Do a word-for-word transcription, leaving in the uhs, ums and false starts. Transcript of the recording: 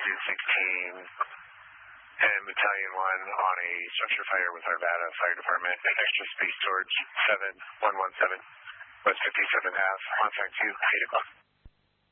Platoon sixteen and Battalion one on a structure fire with Arvada Fire Department at Extra Space Storage seven one one seven, West fifty-seventh Ave, on site two, eight o'clock.